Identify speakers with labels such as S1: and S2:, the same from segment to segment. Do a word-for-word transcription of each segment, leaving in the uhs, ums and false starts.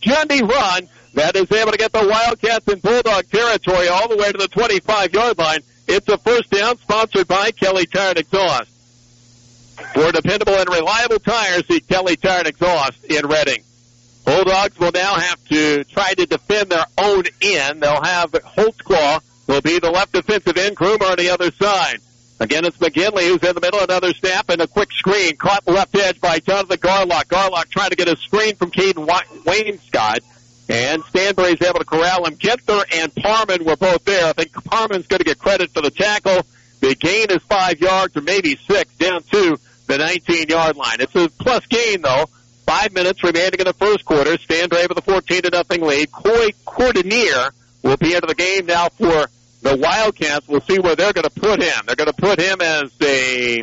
S1: Gundy run that is able to get the Wildcats in Bulldog territory all the way to the twenty-five-yard line. It's a first down sponsored by Kelly Tire and Exhaust. For dependable and reliable tires, see Kelly Tire and Exhaust in Reading. Bulldogs will now have to try to defend their own end. They'll have Holtzclaw will be the left defensive end, Krumer on the other side. Again, it's McGinley who's in the middle, another snap and a quick screen. Caught left edge by Jonathan Garlock. Garlock trying to get a screen from Caden Wainscott. And Stanbury's able to corral him. Genther and Parman were both there. I think Parman's going to get credit for the tackle. The gain is five yards or maybe six down to the nineteen-yard line. It's a plus gain, though. Five minutes remaining in the first quarter. Stanbury with a fourteen to nothing lead. Coy Cordonier will be into the game now for the Wildcats. We'll see where they're going to put him. They're going to put him as a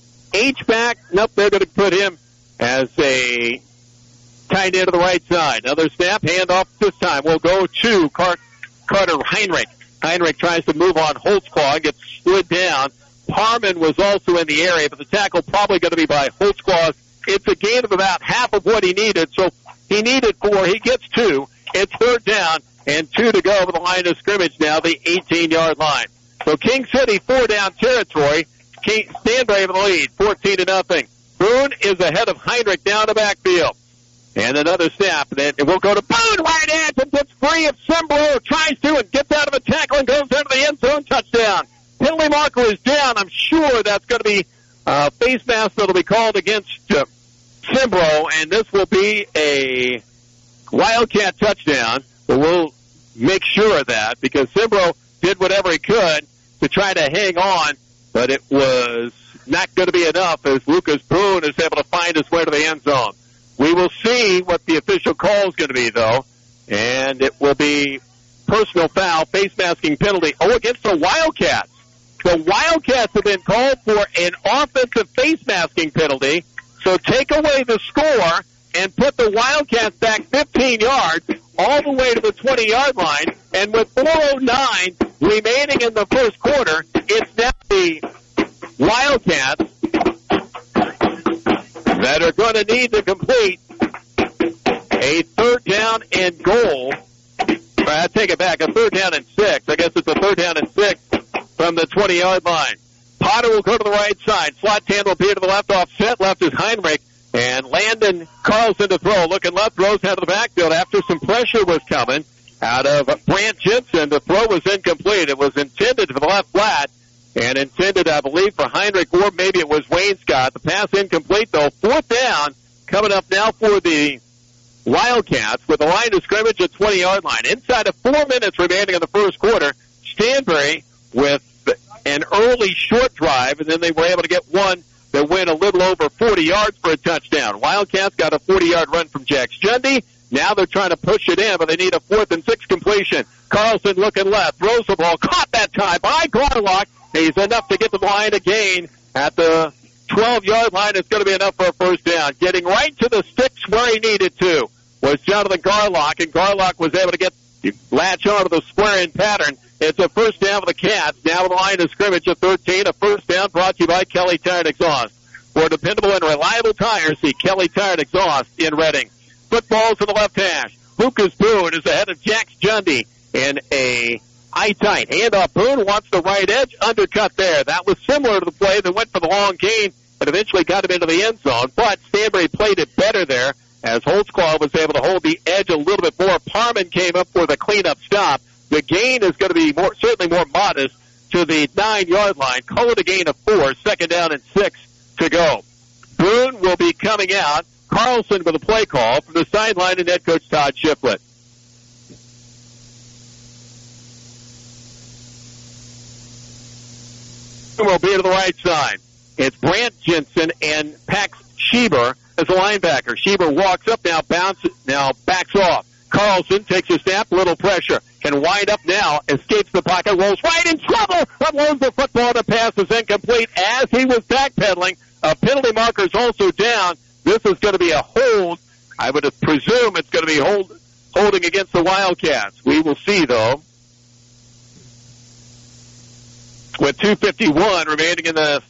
S1: H-back. Nope, they're going to put him as a tight end to the right side. Another snap, handoff this time. We'll go to Car- Carter Heinrich. Heinrich tries to move on Holtzclaw and gets slid down. Parman was also in the area, but the tackle probably going to be by Holtzclaw. It's a gain of about half of what he needed, so he needed four. He gets two. It's third down and two to go over the line of scrimmage now, the eighteen-yard line. So King City four down territory. King Stanbury in the lead, fourteen to nothing. Boone is ahead of Heinrich down the backfield. And another snap, and then it will go to Boone, right edge, and gets free of Sembro, tries to, and gets out of a tackle and goes into the end zone, touchdown. Penalty marker is down. I'm sure that's going to be uh, face mask that will be called against uh, Sembro, and this will be a Wildcat touchdown. But we'll make sure of that because Sembro did whatever he could to try to hang on, but it was not going to be enough as Lucas Boone is able to find his way to the end zone. We will see what the official call is going to be, though, and it will be personal foul, face masking penalty. Oh, against the Wildcats. The Wildcats have been called for an offensive face masking penalty, so take away the score and put the Wildcats back fifteen yards all the way to the twenty-yard line, and with four oh nine remaining in the first quarter, it's now the Wildcats that are going to need to complete a third down and goal. I take it back, a third down and six. I guess it's a third down and six from the twenty-yard line. Potter will go to the right side. Slot Tan will appear to the left offset. Left is Heinrich. And Landon Carlson to throw. Looking left, throws out of the backfield after some pressure was coming out of Brant Jensen. The throw was incomplete. It was intended for the left flat and intended, I believe, for Heinrich or maybe it was Wainscott. The pass incomplete, though. Fourth down coming up now for the Wildcats with the line of scrimmage at twenty-yard line. Inside of four minutes remaining in the first quarter, Stanbury with an early short drive, and then they were able to get one that went a little over forty yards for a touchdown. Wildcats got a forty-yard run from Jax Jundy. Now they're trying to push it in, but they need a fourth and six completion. Carlson looking left, throws the ball, caught that time by Garlock. He's enough to get the line again at the twelve-yard line. It's going to be enough for a first down. Getting right to the sticks where he needed to was Jonathan Garlock, and Garlock was able to get latch onto the square in pattern. It's a first down for the Cats. Now the line of scrimmage at thirteen. A first down brought to you by Kelly Tire and Exhaust. For dependable and reliable tires, see Kelly Tire and Exhaust in Reading. Football to the left hash. Lucas Boone is ahead of Jax Jundy in a eye-tight handoff. Boone wants the right edge. Undercut there. That was similar to the play that went for the long gain and eventually got him into the end zone. But Stanbury played it better there as Holtzclaw was able to hold the edge a little bit more. Parman came up for the cleanup stop. The gain is going to be more, certainly more modest to the nine-yard line. Call it a gain of four. Second down and six to go. Boone will be coming out. Carlson with a play call from the sideline and head coach Todd Shiflett. Will be to the right side. It's Brant Jensen and Pax Schieber as a linebacker. Schieber walks up now, bounces, now backs off. Carlson takes a snap, little pressure. Can wind up now, escapes the pocket, rolls right in trouble, unloads the football. The pass is incomplete as he was backpedaling. A penalty marker is also down. This is going to be a hold. I would presume it's going to be hold, holding against the Wildcats. We will see, though. With two fifty-one remaining in the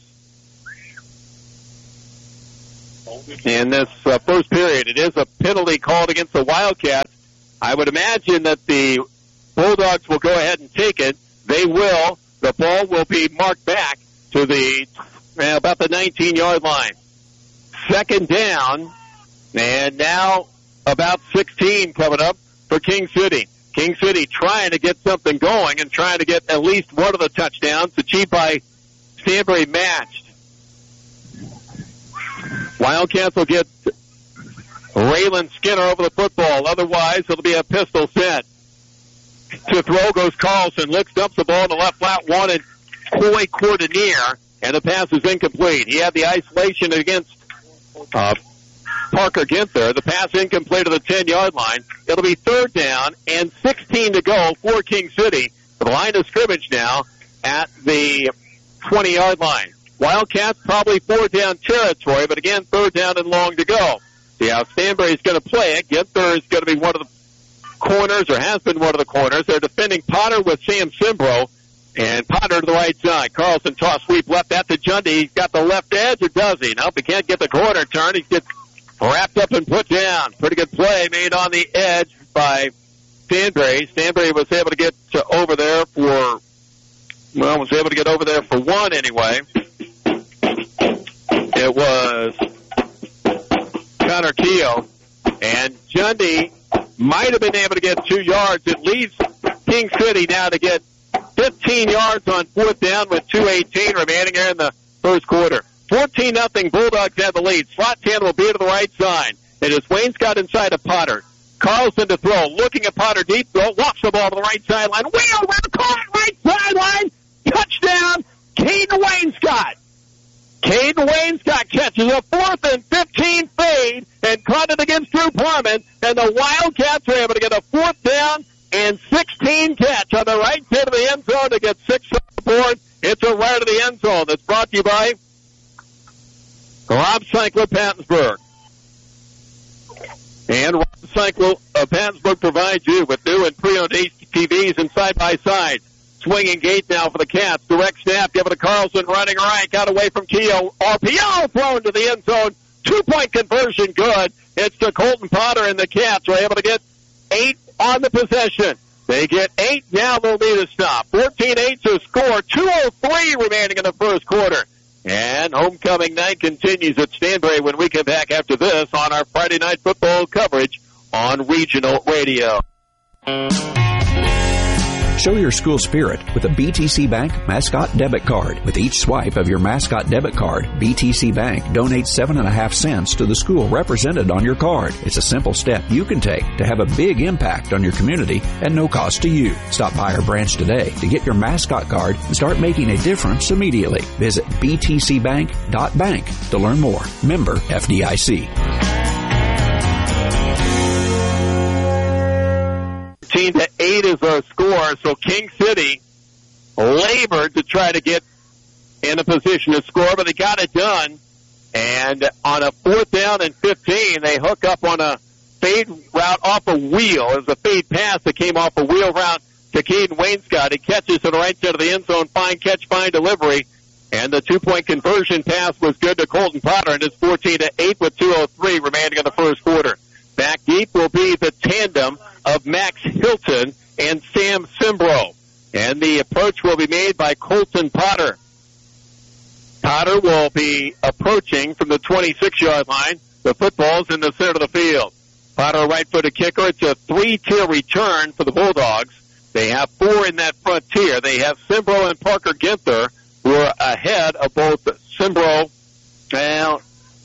S1: in this uh, first period, it is a penalty called against the Wildcats I would imagine that the Bulldogs will go ahead and take it. They will. The ball will be marked back to the uh, about the nineteen-yard line. Second down, and now about sixteen coming up for King City. King City trying to get something going and trying to get at least one of the touchdowns achieved by Stanbury matched. Wildcats will get Raylan Skinner over the football. Otherwise, it'll be a pistol set. To throw goes Carlson. Licks dumps the ball in the left flat. Wanted Coy Cordonier, and the pass is incomplete. He had the isolation against uh, Parker Ginther. The pass incomplete to the ten-yard line. It'll be third down and sixteen to go for King City. The line of scrimmage now at the twenty-yard line. Wildcats probably four down territory, but again, third down and long to go. See how Stanbury is going to play it. Ginther is going to be one of the corners, or has been one of the corners. They're defending Potter with Sam Simbro, and Potter to the right side. Carlson toss sweep left at the Jundy. He's got the left edge, or does he? Nope, he can't get the corner turn. He gets wrapped up and put down. Pretty good play made on the edge by Stanbury. Stanbury was able to get to over there for, well, was able to get over there for one anyway. It was Connor Keogh, and Jundy might have been able to get two yards. It leaves King City now to get fifteen yards on fourth down with two eighteen remaining here in the first quarter. fourteen nothing, Bulldogs have the lead. Slot ten will be to the right side. It is Wainscott inside of Potter. Carlson to throw. Looking at Potter deep throw. Walks the ball to the right sideline. Wheel around, caught right sideline. Touchdown, Caden Wainscott. Caden Wainscott catches a fourth and fifteen fade and caught it against Drew Parman, and the Wildcats are able to get a fourth down and sixteen catch on the right side of the end zone to get six on the board. It's a right of the end zone. That's brought to you by Rob Cycler Pattonsburg. And Rob Cycler of Pattonsburg provides you with new and pre-owned H T Vs and side-by-side. Swinging gate now for the Cats. Direct snap, give it to Carlson, running right, got away from Keogh. R P O thrown to the end zone. Two-point conversion, good. It's to Colton Potter, and the Cats are able to get eight on the possession. They get eight, now they'll need a stop. fourteen eight to score, two oh three remaining in the first quarter. And homecoming night continues at Stanbury when we come back after this on our Friday night football coverage on Regional Radio.
S2: Show your school spirit with a B T C Bank Mascot Debit Card. With each swipe of your Mascot Debit Card, B T C Bank donates seven and a half cents to the school represented on your card. It's a simple step you can take to have a big impact on your community at no cost to you. Stop by our branch today to get your Mascot Card and start making a difference immediately. Visit b t c bank dot bank to learn more. Member F D I C.
S1: fourteen to eight is our score, so King City labored to try to get in a position to score, but they got it done. And on a fourth down and fifteen, they hook up on a fade route off a wheel. It was a fade pass that came off a wheel route to Caden Wainscott. He catches to the right side of the end zone, fine catch, fine delivery. And the two-point conversion pass was good to Colton Potter, and it's fourteen to eight with two oh three remaining in the first quarter. Back deep will be the tandem of Max Hilton and Sam Simbro. And the approach will be made by Colton Potter. Potter will be approaching from the twenty-six-yard line. The football's in the center of the field. Potter, right-footed kicker. It's a three-tier return for the Bulldogs. They have four in that front tier. They have Simbro and Parker Ginther, who are ahead of both Simbro and...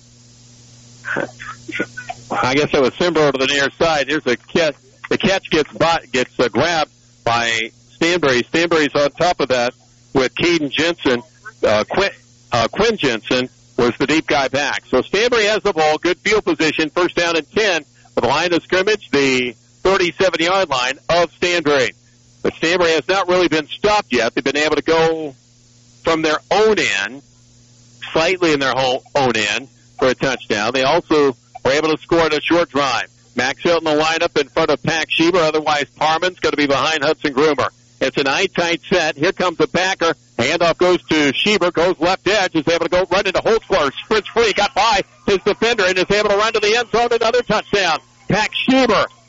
S1: I guess it was Simbro to the near side. Here's a catch. The catch gets bought, gets uh, grabbed by Stanbury. Stanbury's on top of that with Caden Jensen. Uh, Quinn, uh, Quinn Jensen was the deep guy back. So Stanbury has the ball. Good field position. First down and ten. For the line of scrimmage, the thirty-seven-yard line of Stanbury. But Stanbury has not really been stopped yet. They've been able to go from their own end, slightly in their whole own end, for a touchdown. They also were able to score on a short drive. Max Hilton the lineup in front of Pack Schieber. Otherwise, Parman's going to be behind Hudson Groomer. It's an eye-tight set. Here comes the backer. Handoff goes to Schieber. Goes left edge. Is able to go run into Holtzclaw. Sprints free. Got by his defender and is able to run to the end zone. Another touchdown. Pack Schieber